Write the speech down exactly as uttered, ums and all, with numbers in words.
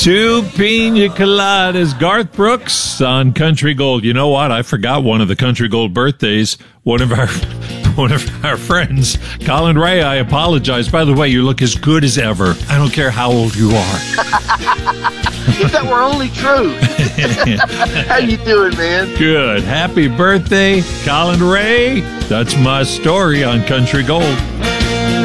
Two pina coladas. Garth Brooks on Country Gold. You know what? I forgot one of the Country Gold birthdays. One of our one of our friends, Colin Ray. I apologize. By the way, you look as good as ever. I don't care how old you are. If that were only true. How you doing, man? Good. Happy birthday, Colin Ray. That's my story on Country Gold.